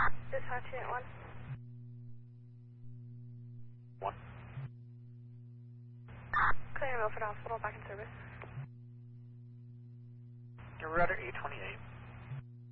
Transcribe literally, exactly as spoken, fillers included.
Dispatch unit one. One. Clear Milford Hospital, back in service. Your rudder eight twenty-eight.